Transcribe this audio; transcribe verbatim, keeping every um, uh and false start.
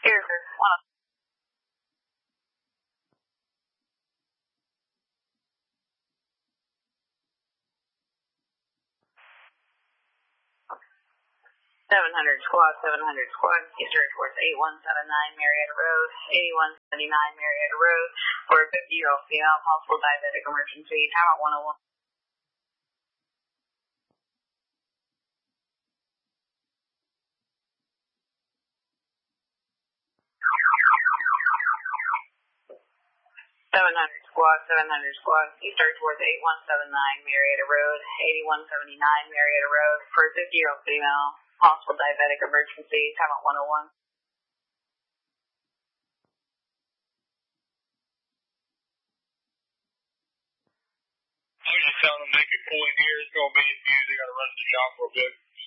Here, sir. One. seven hundred squad, seven hundred squad, eastern towards eight one seven nine Marietta Road, eighty-one seventy-nine Marietta Road, for a fifty-year-old female, possible diabetic emergency, tower one oh one. seven hundred squad, seven hundred squad, eastern towards eight one seven nine Marietta Road, eighty-one seventy-nine Marietta Road, for a fifty-year-old female, possible diabetic emergency, tower one oh one. I was just telling them they could pull in here. It's going to be infused. They got to run to the shop real quick.